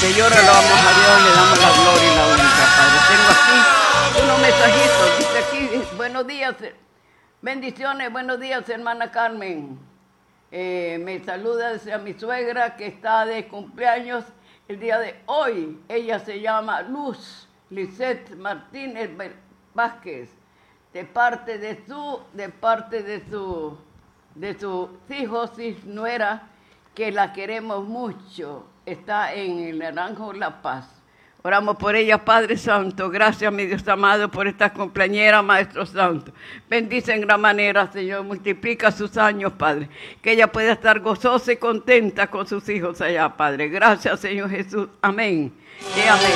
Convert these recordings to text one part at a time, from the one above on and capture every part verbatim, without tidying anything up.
Señor, alabamos a Dios, le damos la gloria y la honra, Padre. Tengo aquí unos mensajitos, dice aquí, buenos días, bendiciones, buenos días, hermana Carmen. Eh, me saluda desde a mi suegra que está de cumpleaños el día de hoy. Ella se llama Luz Lisette Martínez Vázquez, de parte de su, de parte de su, de sus hijos y nuera, que la queremos mucho. Está en el Naranjo La Paz. Oramos por ella, Padre Santo. Gracias, mi Dios amado, por esta compañera, Maestro Santo. Bendice en gran manera, Señor. Multiplica sus años, Padre. Que ella pueda estar gozosa y contenta con sus hijos allá, Padre. Gracias, Señor Jesús. Amén. Y amén.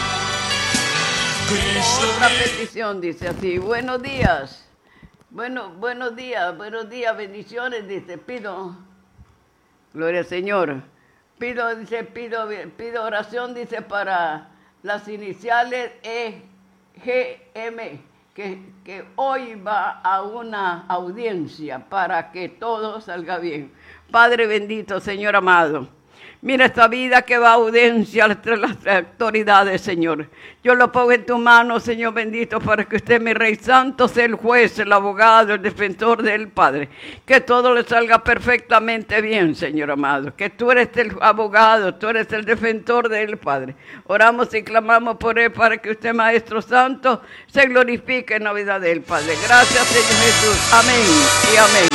Otra petición dice así. Buenos días. Bueno, buenos días, buenos días, bendiciones, dice. Pido, gloria al Señor. Pido, dice, pido, pido oración, dice, para las iniciales E G M, que, que hoy va a una audiencia para que todo salga bien. Padre bendito, Señor amado. Mira esta vida que va a audiencia entre las autoridades, Señor. Yo lo pongo en tu mano, Señor bendito, para que usted, mi Rey Santo, sea el juez, el abogado, el defensor del Padre. Que todo le salga perfectamente bien, Señor amado. Que tú eres el abogado, tú eres el defensor del Padre. Oramos y clamamos por él para que usted, Maestro Santo, se glorifique en la vida del Padre. Gracias, Señor Jesús. Amén y amén.